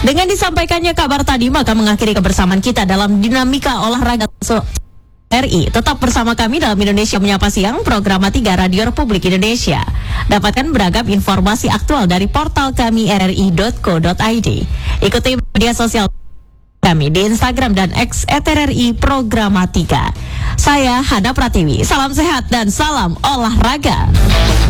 Dengan disampaikannya kabar tadi, maka mengakhiri kebersamaan kita dalam dinamika olahraga RI. Tetap bersama kami dalam Indonesia Menyapa Siang, program 3 Radio Republik Indonesia. Dapatkan beragam informasi aktual dari portal kami rri.co.id. Ikuti media sosial kami di Instagram dan X @RRI Programa 3. Saya Hana Pratiwi. Salam sehat dan salam olahraga.